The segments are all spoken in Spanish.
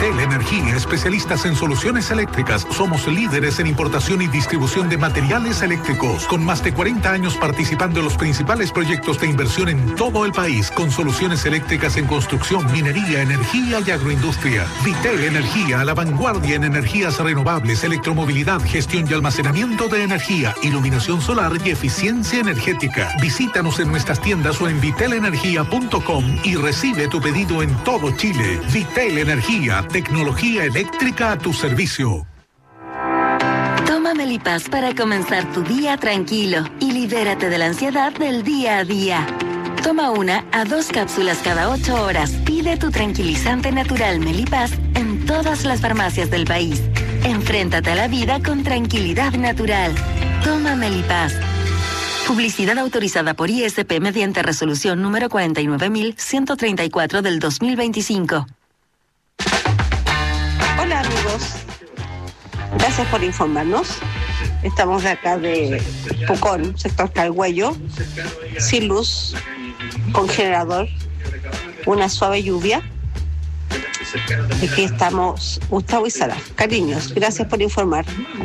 Vitel Energía, especialistas en soluciones eléctricas. Somos líderes en importación y distribución de materiales eléctricos, con más de 40 años participando en los principales proyectos de inversión en todo el país, con soluciones eléctricas en construcción, minería, energía y agroindustria. Vitel Energía, a la vanguardia en energías renovables, electromovilidad, gestión y almacenamiento de energía, iluminación solar y eficiencia energética. Visítanos en nuestras tiendas o en vitelenergia.com y recibe tu pedido en todo Chile. Vitel Energía, tecnología eléctrica a tu servicio. Toma Melipaz para comenzar tu día tranquilo y libérate de la ansiedad del día a día. Toma 1 a 2 cápsulas cada 8 horas. Pide tu tranquilizante natural Melipaz en todas las farmacias del país. Enfréntate a la vida con tranquilidad natural. Toma Melipaz. Publicidad autorizada por ISP mediante resolución número 49.134 del 2025. Hola amigos, gracias por informarnos. Estamos de acá de Pucón, sector Calhuello, sin luz, con generador, una suave lluvia. Aquí estamos Gustavo y Sara. Cariños, gracias por informar.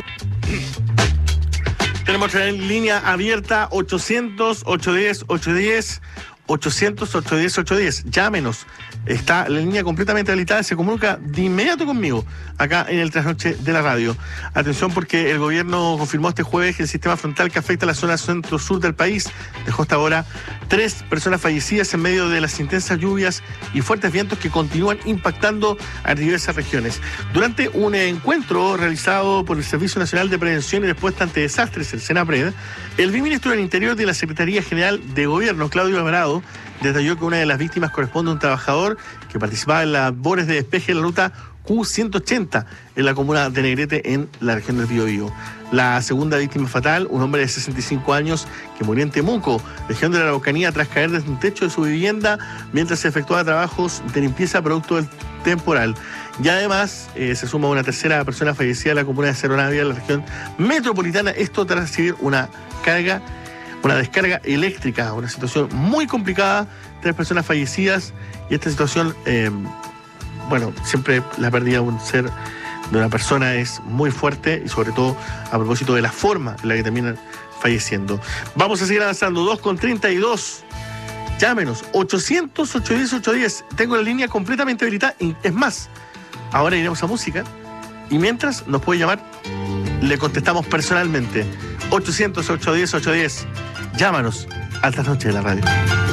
Tenemos en línea abierta 800-810-810, 800-810-810. Llámenos. Está la línea completamente habilitada, se comunica de inmediato conmigo, acá en el Trasnoche de la radio. Atención, porque el gobierno confirmó este jueves que el sistema frontal que afecta a la zona centro-sur del país dejó hasta ahora 3 personas fallecidas en medio de las intensas lluvias y fuertes vientos que continúan impactando a diversas regiones. Durante un encuentro realizado por el Servicio Nacional de Prevención y Respuesta ante Desastres, el SENAPRED, el viceministro del Interior de la Secretaría General de Gobierno, Claudio Alvarado, detalló que una de las víctimas corresponde a un trabajador que participaba en labores de despeje de la ruta Q180 en la comuna de Negrete, en la región del Biobío. La segunda víctima fatal, un hombre de 65 años que murió en Temuco, región de la Araucanía, tras caer desde un techo de su vivienda mientras se efectuaba trabajos de limpieza producto del temporal. Y además se suma una tercera persona fallecida en la comuna de Cerro Navia, en la región metropolitana, esto tras recibir una descarga eléctrica, una situación muy complicada, 3 personas fallecidas, y esta situación, siempre la pérdida de un ser, de una persona, es muy fuerte, y sobre todo a propósito de la forma en la que terminan falleciendo. Vamos a seguir avanzando, 2:32. Llámenos, 800-810-810. Tengo la línea completamente habilitada, y es más, ahora iremos a música, y mientras nos puede llamar, le contestamos personalmente. 800-810-810. Llámanos a Trasnoche de la radio.